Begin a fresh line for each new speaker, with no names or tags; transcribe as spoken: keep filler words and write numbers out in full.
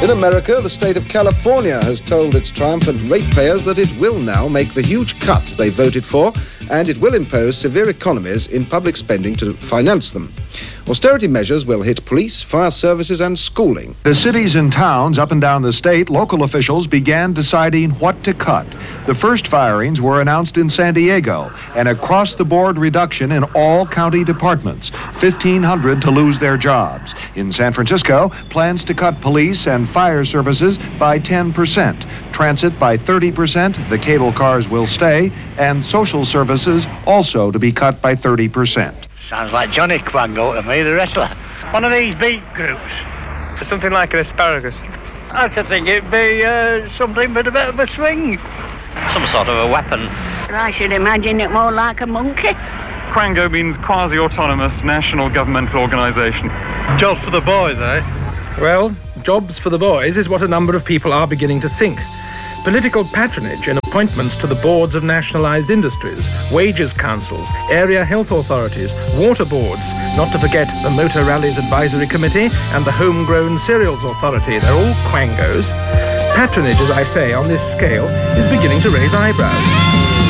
In America, the state of California has told its triumphant ratepayers that it will now make the huge cuts they voted for, and it will impose severe economies in public spending to finance them. Austerity measures will hit police, fire services and schooling.
The cities and towns up and down the state, local officials began deciding what to cut. The first firings were announced in San Diego, an across-the-board reduction in all county departments, fifteen hundred to lose their jobs. In San Francisco, plans to cut police and fire services by ten percent, transit by thirty percent, the cable cars will stay, and social services also to be cut by thirty percent.
Sounds like Johnny Quango to me, the wrestler. One of these beat groups.
Something like an asparagus.
I should think it'd be uh, something with a bit of a swing. Some sort of a weapon.
I should imagine it more like a monkey.
Quango means quasi-autonomous national governmental organisation.
Jobs for the boys, eh?
Well, jobs for the boys is what a number of people are beginning to think. Political patronage in appointments to the boards of nationalised industries, wages councils, area health authorities, water boards, not to forget the Motor Rallies Advisory Committee and the Homegrown Cereals Authority. They're all quangos. Patronage, as I say, on this scale is beginning to raise eyebrows.